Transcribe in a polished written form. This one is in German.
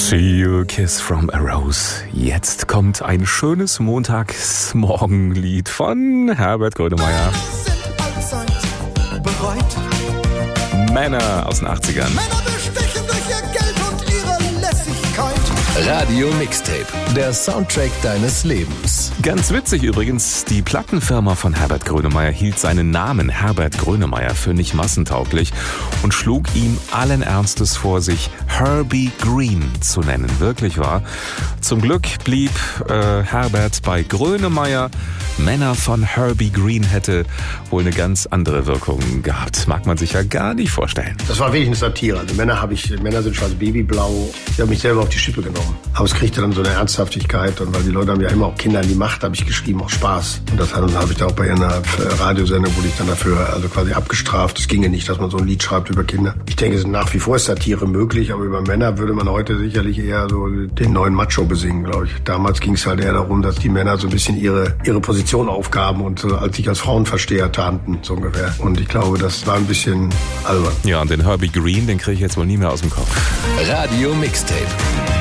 See You Kiss from a Rose. Jetzt kommt ein schönes Montagsmorgenlied von Herbert Grönemeyer. Männer aus den 80ern. Männer bestechen durch ihr Geld und ihre Lässigkeit. Radio Mixtape, der Soundtrack deines Lebens. Ganz witzig übrigens, die Plattenfirma von Herbert Grönemeyer hielt seinen Namen Herbert Grönemeyer für nicht massentauglich und schlug ihm allen Ernstes vor, sich Herbie Green zu nennen. Wirklich wahr. Zum Glück blieb Herbert bei Grönemeyer. Männer von Herbie Green hätte wohl eine ganz andere Wirkung gehabt. Mag man sich ja gar nicht vorstellen. Das war wirklich eine Satire. Also Männer sind schon als Babyblau. Ich habe mich selber auf die Schippe genommen. Aber es kriegte dann so eine Ernsthaftigkeit. Und weil die Leute haben ja immer auch Kinder in die Macht, habe ich geschrieben, auch Spaß. Und das habe ich da auch bei einer Radiosendung, wurde ich dann dafür also quasi abgestraft. Es ginge nicht, dass man so ein Lied schreibt über Kinder. Ich denke, nach wie vor ist Satire möglich, aber über Männer würde man heute sicherlich eher so den neuen Macho besingen, glaube ich. Damals ging es halt eher darum, dass die Männer so ein bisschen ihre Position aufgaben und als sich als Frauenversteher tarnten, so ungefähr. Und ich glaube, das war ein bisschen albern. Ja, und den Herbie Green, den kriege ich jetzt wohl nie mehr aus dem Kopf. Radio Mixtape.